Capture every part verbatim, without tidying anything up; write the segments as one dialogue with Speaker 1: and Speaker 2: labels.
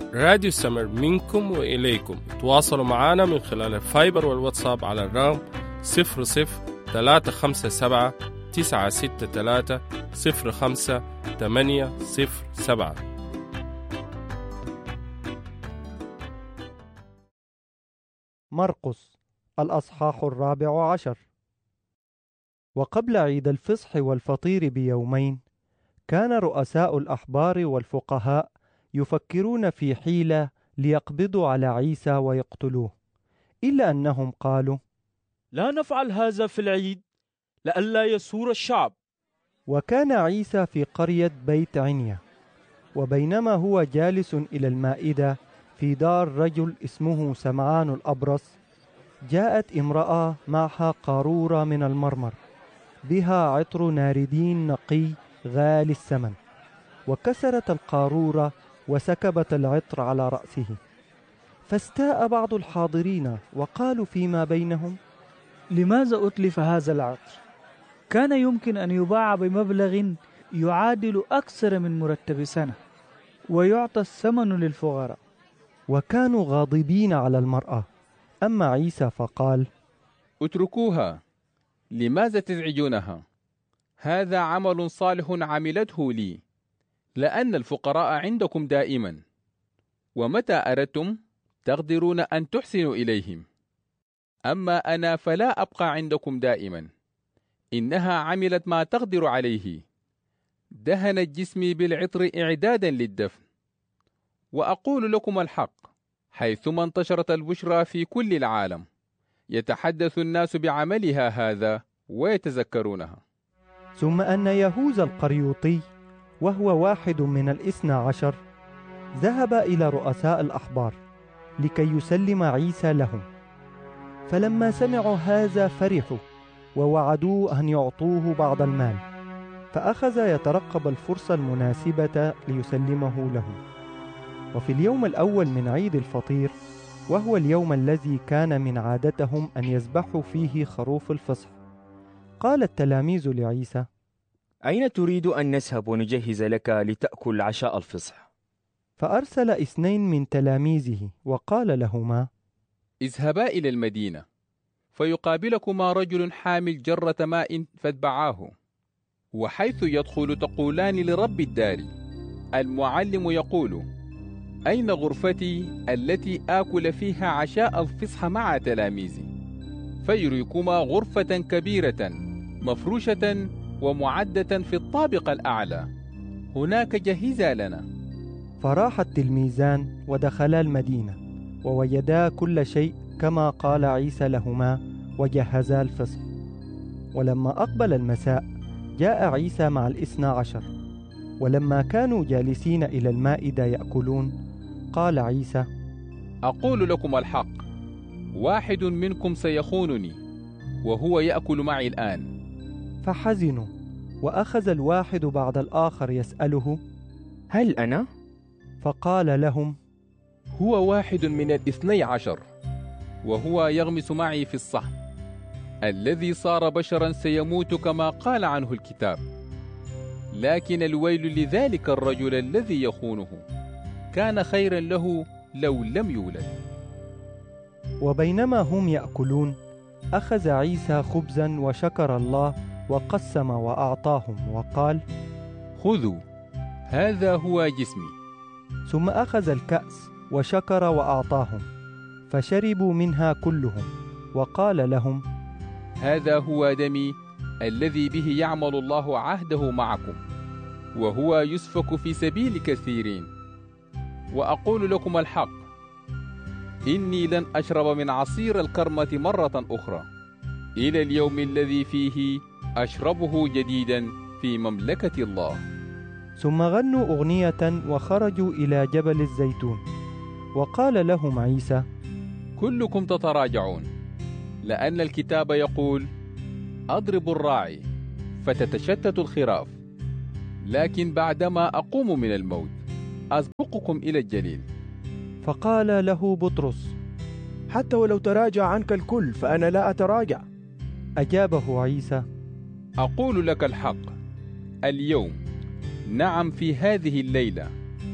Speaker 1: راديو سمر منكم وإليكم. تواصلوا معنا من خلال الفايبر والواتساب على الرقم صفر صفر ثلاثة خمسة سبعة تسعة ستة ثلاثة صفر خمسة ثمانية صفر سبعة.
Speaker 2: مرقس الأصحاح الرابع عشر. وقبل عيد الفصح والفطير بيومين كان رؤساء الأحبار والفقهاء يفكرون في حيلة ليقبضوا على عيسى ويقتلوه، إلا أنهم قالوا:
Speaker 3: لا نفعل هذا في العيد لئلا يسور الشعب.
Speaker 2: وكان عيسى في قرية بيت عنيا، وبينما هو جالس إلى المائدة في دار رجل اسمه سمعان الأبرص، جاءت امرأة معها قارورة من المرمر بها عطر ناردين نقي غالي الثمن، وكسرت القارورة وسكبت العطر على رأسه. فاستاء بعض الحاضرين وقالوا فيما بينهم:
Speaker 4: لماذا أتلف هذا العطر؟ كان يمكن أن يباع بمبلغ يعادل أكثر من مرتب سنة ويعطى الثمن للفقراء.
Speaker 2: وكانوا غاضبين على المرأة. أما عيسى فقال:
Speaker 5: اتركوها، لماذا تزعجونها؟ هذا عمل صالح عملته لي، لأن الفقراء عندكم دائما، ومتى أردتم تقدرون أن تحسنوا إليهم. أما أنا فلا أبقى عندكم دائما. إنها عملت ما تقدر عليه، دهنت جسمي بالعطر إعدادا للدفن. وأقول لكم الحق، حيثما انتشرت البشرى في كل العالم يتحدث الناس بعملها هذا ويتذكرونها.
Speaker 2: ثم أن يهوذا القريوطي وهو واحد من الاثنى عشر ذهب إلى رؤساء الأحبار لكي يسلم عيسى لهم. فلما سمعوا هذا فرحوا ووعدوه أن يعطوه بعض المال، فأخذ يترقب الفرصة المناسبة ليسلمه لهم. وفي اليوم الأول من عيد الفطير، وهو اليوم الذي كان من عادتهم أن يذبحوا فيه خروف الفصح، قال التلاميذ لعيسى:
Speaker 6: أين تريد أن نذهب ونجهز لك لتأكل عشاء الفصح؟
Speaker 2: فأرسل اثنين من تلاميذه وقال لهما:
Speaker 5: اذهبا إلى المدينة، فيقابلكما رجل حامل جرة ماء فاتبعاه، وحيث يدخل تقولان لرب الدار: المعلم يقول: أين غرفتي التي آكل فيها عشاء الفصح مع تلاميذي؟ فيريكما غرفة كبيرة مفروشة ومعدة في الطابق الأعلى، هناك جهزا لنا.
Speaker 2: فراح التلميذان ودخلا المدينة ووجدا كل شيء كما قال عيسى لهما، وجهزا الفصح. ولما أقبل المساء جاء عيسى مع الاثنى عشر، ولما كانوا جالسين إلى المائدة يأكلون، قال عيسى:
Speaker 5: أقول لكم الحق، واحد منكم سيخونني وهو يأكل معي الآن.
Speaker 2: فحزنوا، وأخذ الواحد بعد الآخر يسأله:
Speaker 6: هل أنا؟
Speaker 2: فقال لهم:
Speaker 5: هو واحد من الاثني عشر، وهو يغمس معي في الصحن. الذي صار بشرا سيموت كما قال عنه الكتاب، لكن الويل لذلك الرجل الذي يخونه، كان خيرا له لو لم يولد.
Speaker 2: وبينما هم يأكلون، أخذ عيسى خبزا وشكر الله وقسم وأعطاهم وقال:
Speaker 5: خذوا، هذا هو جسمي.
Speaker 2: ثم أخذ الكأس وشكر وأعطاهم، فشربوا منها كلهم، وقال لهم:
Speaker 5: هذا هو دمي الذي به يعمل الله عهده معكم، وهو يسفك في سبيل كثيرين. وأقول لكم الحق، إني لن أشرب من عصير الكرمة مرة أخرى إلى اليوم الذي فيه أشربه جديدا في مملكة الله.
Speaker 2: ثم غنوا أغنية وخرجوا إلى جبل الزيتون. وقال لهم عيسى:
Speaker 5: كلكم تتراجعون، لأن الكتاب يقول: أضرب الراعي فتتشتت الخراف، لكن بعدما أقوم من الموت أسبقكم إلى الجليل.
Speaker 2: فقال له بطرس:
Speaker 7: حتى ولو تراجع عنك الكل فأنا لا أتراجع.
Speaker 2: أجابه عيسى:
Speaker 5: أقول لك الحق، اليوم، نعم في هذه الليلة،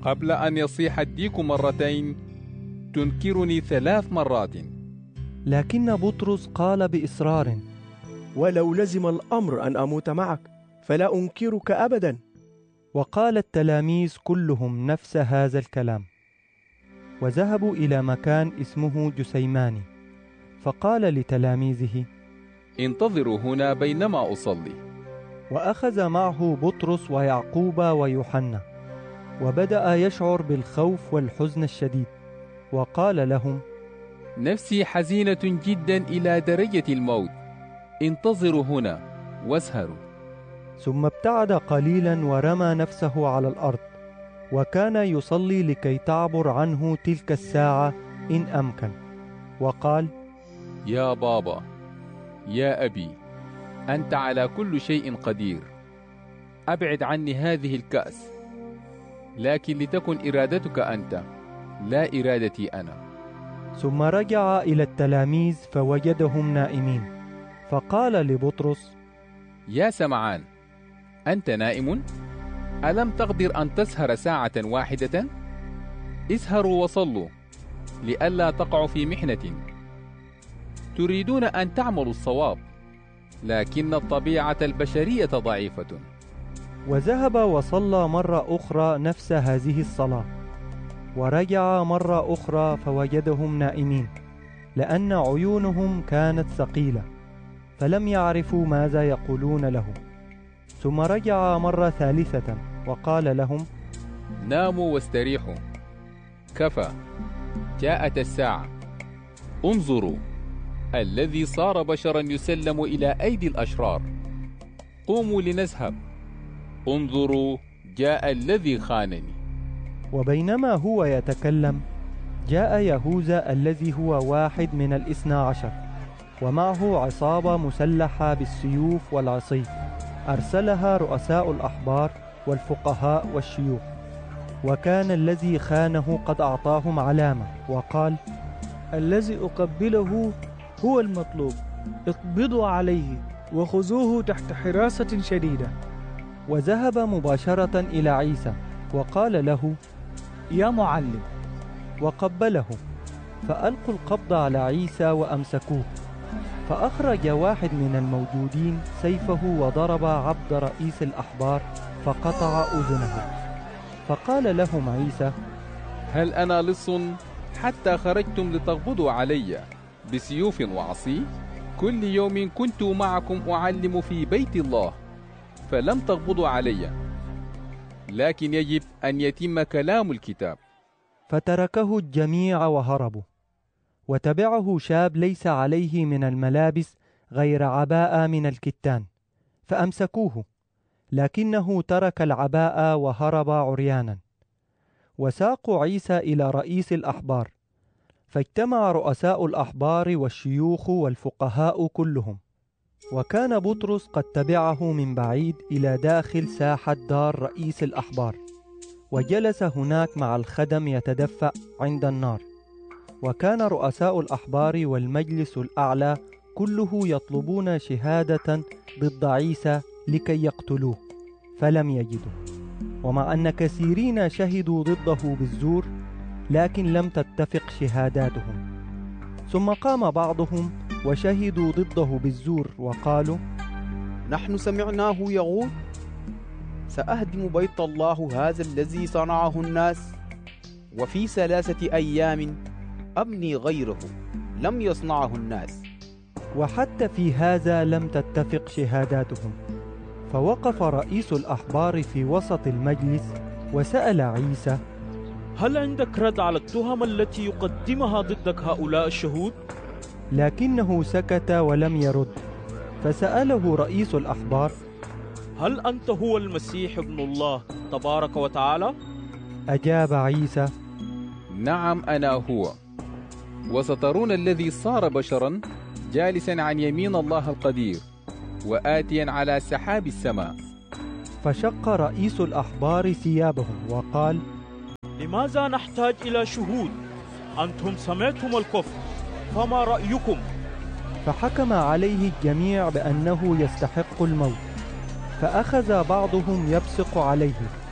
Speaker 5: قبل أن يصيح الديك مرتين تنكرني ثلاث مرات.
Speaker 2: لكن بطرس قال بإصرار:
Speaker 7: ولو لزم الأمر أن أموت معك فلا أنكرك أبدا.
Speaker 2: وقال التلاميذ كلهم نفس هذا الكلام. وذهبوا إلى مكان اسمه جسيماني، فقال لتلاميذه:
Speaker 5: انتظروا هنا بينما أصلي.
Speaker 2: وأخذ معه بطرس ويعقوب ويوحنا، وبدأ يشعر بالخوف والحزن الشديد، وقال لهم:
Speaker 5: نفسي حزينة جدا إلى درجة الموت، انتظروا هنا واسهروا.
Speaker 2: ثم ابتعد قليلا ورمى نفسه على الأرض، وكان يصلي لكي تعبر عنه تلك الساعة إن أمكن، وقال:
Speaker 5: يا بابا، يا أبي، أنت على كل شيء قدير، أبعد عني هذه الكأس، لكن لتكن إرادتك أنت لا إرادتي أنا.
Speaker 2: ثم رجع إلى التلاميذ فوجدهم نائمين، فقال لبطرس:
Speaker 5: يا سمعان، أنت نائم؟ ألم تقدر أن تسهر ساعة واحدة؟ اسهروا وصلوا لئلا تقعوا في محنة. تريدون أن تعملوا الصواب، لكن الطبيعة البشرية ضعيفة.
Speaker 2: وذهب وصلى مرة أخرى نفس هذه الصلاة، ورجع مرة أخرى فوجدهم نائمين، لأن عيونهم كانت ثقيلة، فلم يعرفوا ماذا يقولون له. ثم رجع مرة ثالثة وقال لهم:
Speaker 5: ناموا واستريحوا، كفى، جاءت الساعة. انظروا، الذي صار بشرا يسلم إلى أيدي الأشرار. قوموا لنذهب، انظروا، جاء الذي خانني.
Speaker 2: وبينما هو يتكلم، جاء يهوذا الذي هو واحد من الاثنى عشر، ومعه عصابة مسلحة بالسيوف والعصي، أرسلها رؤساء الأحبار والفقهاء والشيوخ. وكان الذي خانه قد أعطاهم علامة، وقال:
Speaker 4: الذي أقبله هو المطلوب، اقبضوا عليه وخذوه تحت حراسة شديدة.
Speaker 2: وذهب مباشرة إلى عيسى وقال له:
Speaker 4: يا معلم،
Speaker 2: وقبله. فألقوا القبض على عيسى وأمسكوه. فأخرج واحد من الموجودين سيفه وضرب عبد رئيس الأحبار فقطع أذنه. فقال لهم عيسى:
Speaker 5: هل أنا لص حتى خرجتم لتقبضوا علي بسيوف وعصي؟ كل يوم كنت معكم أعلم في بيت الله فلم تقبضوا علي، لكن يجب أن يتم كلام الكتاب.
Speaker 2: فتركه الجميع وهربوا. وتبعه شاب ليس عليه من الملابس غير عباءة من الكتان، فأمسكوه، لكنه ترك العباءة وهرب عريانا. وساقوا عيسى إلى رئيس الأحبار، فاجتمع رؤساء الأحبار والشيوخ والفقهاء كلهم. وكان بطرس قد تبعه من بعيد إلى داخل ساحة دار رئيس الأحبار، وجلس هناك مع الخدم يتدفأ عند النار. وكان رؤساء الأحبار والمجلس الأعلى كله يطلبون شهادة ضد عيسى لكي يقتلوه، فلم يجدوا. ومع أن كثيرين شهدوا ضده بالزور، لكن لم تتفق شهاداتهم. ثم قام بعضهم وشهدوا ضده بالزور وقالوا:
Speaker 8: نحن سمعناه يقول: سأهدم بيت الله هذا الذي صنعه الناس، وفي ثلاثة أيام أبني غيره لم يصنعه الناس.
Speaker 2: وحتى في هذا لم تتفق شهاداتهم. فوقف رئيس الأحبار في وسط المجلس وسأل عيسى:
Speaker 3: هل عندك رد على التهم التي يقدمها ضدك هؤلاء الشهود؟
Speaker 2: لكنه سكت ولم يرد. فسأله رئيس الأحبار:
Speaker 3: هل أنت هو المسيح ابن الله تبارك وتعالى؟
Speaker 2: أجاب عيسى:
Speaker 5: نعم أنا هو. وسترون الذي صار بشرا جالسا عن يمين الله القدير وآتيا على سحاب السماء.
Speaker 2: فشق رئيس الأحبار ثيابهم وقال:
Speaker 3: لماذا نحتاج إلى شهود؟ أنتم سمعتم الكفر، فما رأيكم؟
Speaker 2: فحكم عليه الجميع بأنه يستحق الموت. فأخذ بعضهم يبصق عليه،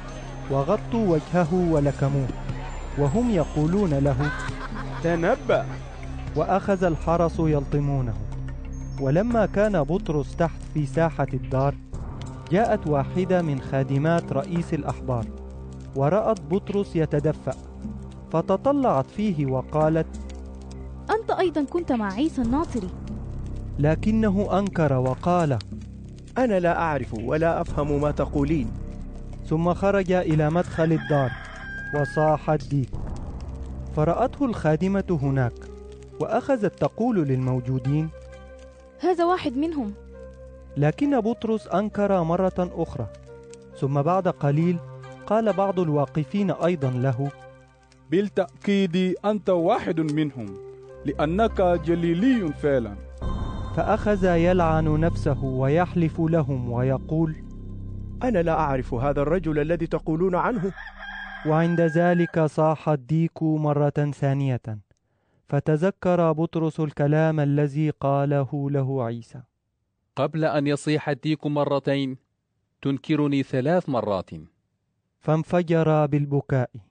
Speaker 2: وغطوا وجهه ولكموه وهم يقولون له:
Speaker 7: تنبأ.
Speaker 2: وأخذ الحرس يلطمونه. ولما كان بطرس تحت في ساحة الدار، جاءت واحدة من خادمات رئيس الأحبار ورأت بطرس يتدفأ، فتطلعت فيه وقالت:
Speaker 9: أنت أيضا كنت مع عيسى الناصري.
Speaker 2: لكنه أنكر وقال:
Speaker 7: أنا لا أعرف ولا أفهم ما تقولين.
Speaker 2: ثم خرج إلى مدخل الدار وصاح الديك، فرأته الخادمة هناك، وأخذت تقول للموجودين:
Speaker 9: هذا واحد منهم.
Speaker 2: لكن بطرس أنكر مرة أخرى. ثم بعد قليل قال بعض الواقفين أيضا له:
Speaker 10: بالتأكيد أنت واحد منهم، لأنك جليلي فعلا.
Speaker 2: فأخذ يلعن نفسه ويحلف لهم ويقول:
Speaker 7: أنا لا أعرف هذا الرجل الذي تقولون عنه.
Speaker 2: وعند ذلك صاح الديك مرة ثانية، فتذكر بطرس الكلام الذي قاله له عيسى:
Speaker 5: قبل أن يصيح الديك مرتين تنكرني ثلاث مرات.
Speaker 2: فانفجر بالبكاء.